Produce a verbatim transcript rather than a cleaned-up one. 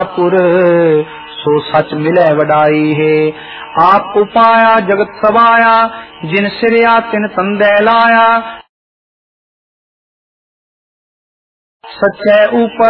पुर सो सच मिले वडाई है। आप उपाया जगत सवाया, जिन सिरया तिन तंदे लाया। सच्चे ऊपर